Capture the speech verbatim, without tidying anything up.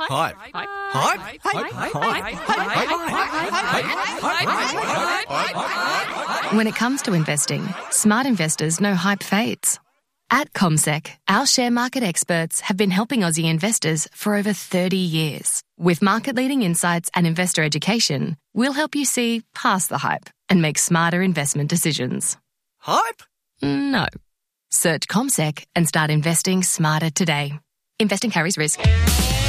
Hype. Hype. Hype. Hype. When it comes to investing, smart investors know hype fades. At CommSec, our share market experts have been helping Aussie investors for over thirty years. With market-leading insights and investor education, we'll help you see past the hype and make smarter investment decisions. Hype? No. Search CommSec and start investing smarter today. Investing carries risk.